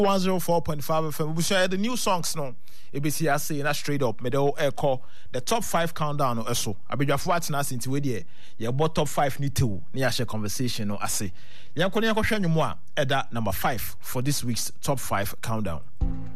104.5 FM. We share the new songs no. ABC say na straight up. Me dey call the top 5 countdown no eso. Abedwafo atena sinti we dey. Ye bo top 5 ni tew. Ni share conversation no ase. Yan ko hwe nwumo a eda number 5 for this week's top 5 countdown.